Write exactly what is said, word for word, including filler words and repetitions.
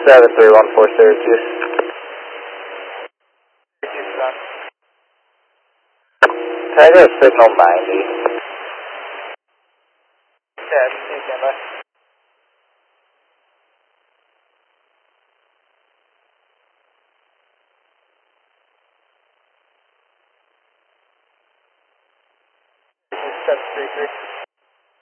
seven three one four Syracuse. Can I get a signal ninety? Yeah, stand by. seven three three.